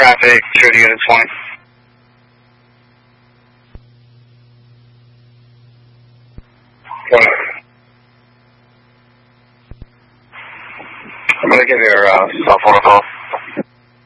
traffic, sure to get a 20. I'm going to give your cell phone a call.